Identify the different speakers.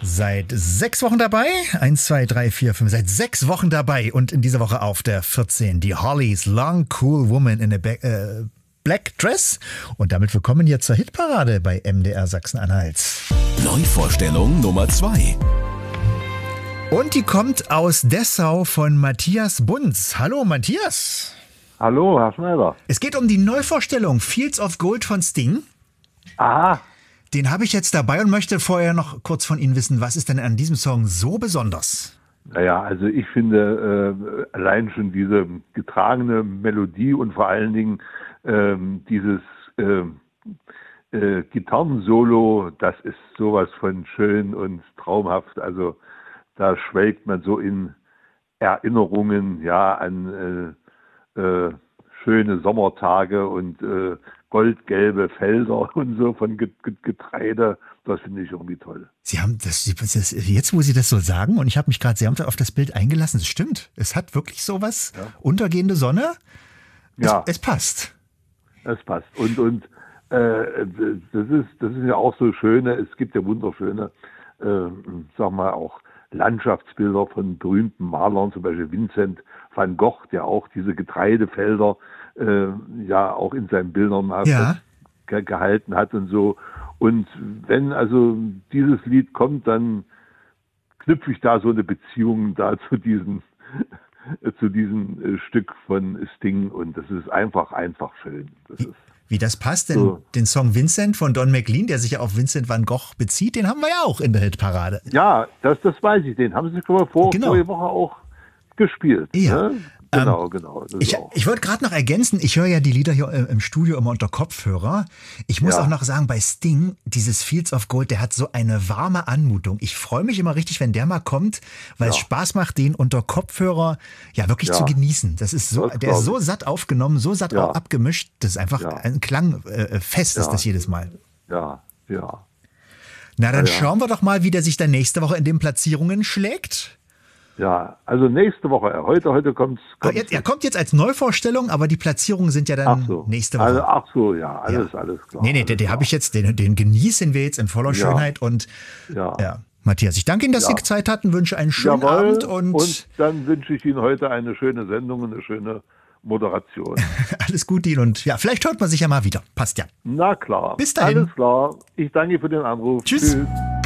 Speaker 1: Seit 6 Wochen dabei. 1, 2, 3, 4, 5. Seit 6 Wochen dabei. Und in dieser Woche auf der 14 die Hollies Long Cool Woman in a Black Dress. Und damit willkommen hier zur Hitparade bei MDR Sachsen-Anhalt.
Speaker 2: Neuvorstellung Nummer 2.
Speaker 1: Und die kommt aus Dessau von Matthias Bunz. Hallo Matthias.
Speaker 3: Hallo, Herr Schneider.
Speaker 1: Es geht um die Neuvorstellung Fields of Gold von Sting.
Speaker 3: Aha.
Speaker 1: Den habe ich jetzt dabei und möchte vorher noch kurz von Ihnen wissen, was ist denn an diesem Song so besonders?
Speaker 3: Naja, also ich finde allein schon diese getragene Melodie und vor allen Dingen dieses Gitarrensolo, das ist sowas von schön und traumhaft. Also da schwelgt man so in Erinnerungen an schöne Sommertage und goldgelbe Felder und so von Getreide. Das finde ich irgendwie toll.
Speaker 1: Sie haben das jetzt, wo Sie das so sagen, und ich habe mich gerade sehr auf das Bild eingelassen. Es stimmt, es hat wirklich sowas. Ja. Untergehende Sonne. Es passt.
Speaker 3: Es passt. Und das ist ja auch so schöne. Es gibt ja wunderschöne, sag mal auch Landschaftsbilder von berühmten Malern, zum Beispiel Vincent van Gogh, der auch diese Getreidefelder auch in seinen Bildern gehalten hat und so. Und wenn also dieses Lied kommt, dann knüpfe ich da so eine Beziehung da zu diesem Stück von Sting, und das ist einfach schön.
Speaker 1: Wie das passt, denn so. Den Song Vincent von Don McLean, der sich ja auf Vincent van Gogh bezieht, den haben wir ja auch in der Hitparade.
Speaker 3: Ja, das weiß ich, den haben Sie schon mal vorige Woche auch gespielt.
Speaker 1: Ja.
Speaker 3: Ne? Genau.
Speaker 1: Ich wollte gerade noch ergänzen, ich höre ja die Lieder hier im Studio immer unter Kopfhörer. Ich muss auch noch sagen, bei Sting, dieses Fields of Gold, der hat so eine warme Anmutung. Ich freue mich immer richtig, wenn der mal kommt, weil es Spaß macht, den unter Kopfhörer wirklich zu genießen. Das ist so, der ist so satt aufgenommen, so satt auch abgemischt. Das ist einfach ein Klangfest, ist das jedes Mal.
Speaker 3: Ja.
Speaker 1: Na, dann schauen wir doch mal, wie der sich dann nächste Woche in den Platzierungen schlägt.
Speaker 3: Ja, also nächste Woche. Heute kommt's.
Speaker 1: Er kommt jetzt als Neuvorstellung, aber die Platzierungen sind ja dann nächste Woche.
Speaker 3: Also, alles klar.
Speaker 1: Nee, den habe ich jetzt, den genießen wir jetzt in voller Schönheit. Und Matthias, ich danke Ihnen, dass Sie Zeit hatten, wünsche einen schönen Abend.
Speaker 3: Und dann wünsche ich Ihnen heute eine schöne Sendung und eine schöne Moderation.
Speaker 1: Alles Gute Ihnen und vielleicht hört man sich ja mal wieder. Passt ja.
Speaker 3: Na klar.
Speaker 1: Bis dahin.
Speaker 3: Alles klar. Ich danke für den Anruf.
Speaker 1: Tschüss.